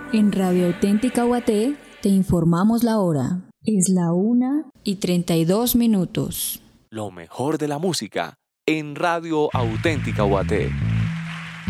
En Radio Auténtica Guaté te informamos la hora. Es la 1:32. Lo mejor de la música en Radio Auténtica Guaté.